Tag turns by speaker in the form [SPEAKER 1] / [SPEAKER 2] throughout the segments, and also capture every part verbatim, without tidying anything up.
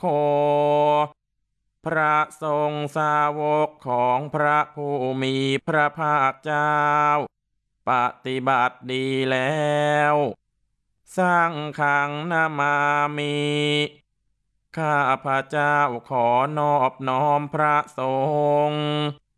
[SPEAKER 1] โคพระสงฆ์สาวกของพระผู้มีพระภาคเจ้าปฏิบัติดีแล้วสร้างขังนามามิข้าพระเจ้าขอนอบน้อมพระสงฆ์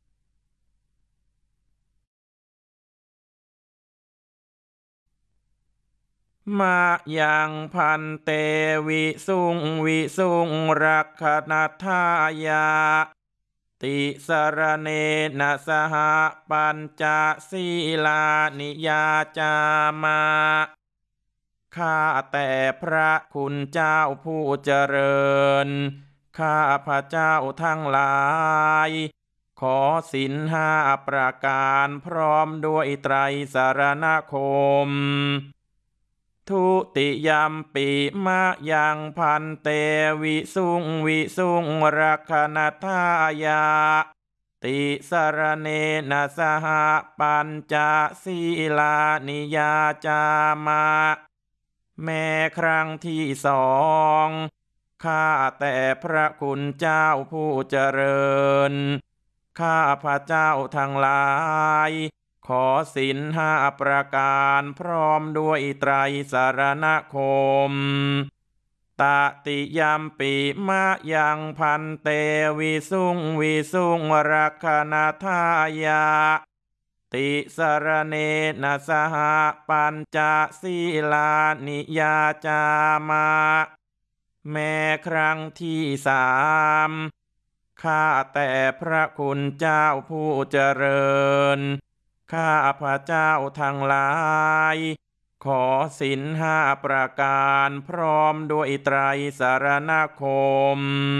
[SPEAKER 1] มายังพันเตวิสุงวิสุงรักขณทายาติสรเนนะสหปัญจศีลานิยาจามาข้าแต่พระคุณเจ้าผู้เจริญข้าพระเจ้าทั้งหลายขอศีลห้าประการพร้อมด้วยไตรสรณคมทุติยัมปิมะยังพันเตวิสุงวิสุงรักขณทายาติสรเนนะสหปัญจศีลานิยาจามาแม้ครั้งที่สองข้าแต่พระคุณเจ้าผู้เจริญข้าพระเจ้าทั้งหลายขอศีลห้าประการพร้อมด้วยไตรสรณคมตติยัมปิมะยังพันเตวิสุงวิสุงรักขณทายาติสรเนนะสหปัญจศีลานิยาจามาแม้ครั้งที่สามข้าแต่พระคุณเจ้าผู้เจริญข้าพระเจ้าทั้งหลายขอศีลห้าประการพร้อมด้วยไตรสรณคม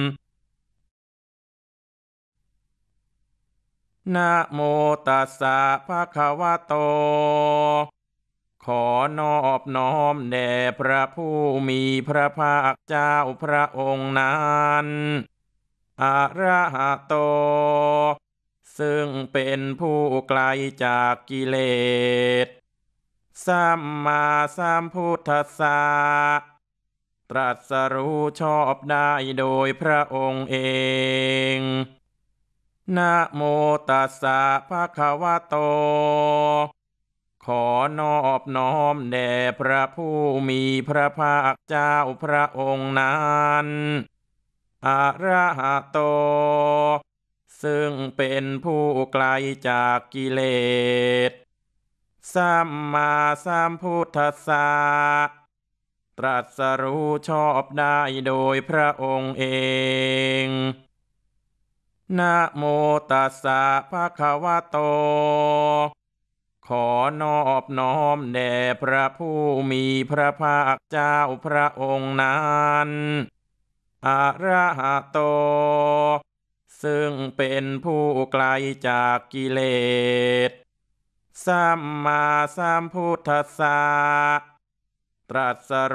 [SPEAKER 1] นะโมตัสสะภะคะวะโตขอนอบน้อมแด่พระผู้มีพระภาคเจ้าพระองค์นั้นอะระหะโตซึ่งเป็นผู้ไกลจากกิเลสสัมมาสัมพุทธัสสะตรัสรู้ชอบได้โดยพระองค์เองนะโมตัสสะภะคะวะโตขอนอบน้อมแด่พระผู้มีพระภาคเจ้าพระองค์นั้นอะระหะโตซึ่งเป็นผู้ไกลจากกิเลสสัมมาสัมพุทธัสสะตรัสรู้ชอบได้โดยพระองค์เองนะโมตัสสะภะคะวะโตขอนอบน้อมแด่พระผู้มีพระภาคเจ้าพระองค์นั้นอะระหะโตซึ่งเป็นผู้ไกลจากกิเลสสัมมาสัมพุทธัสสะตรัส